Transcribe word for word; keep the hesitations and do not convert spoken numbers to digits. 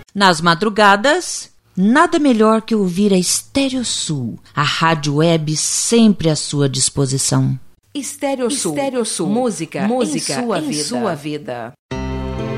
Nas madrugadas, nada melhor que ouvir a Estéreo Sul, a rádio web sempre à sua disposição. Estéreo Sul, Estéreo Sul. Música, música em sua, em vida. sua vida.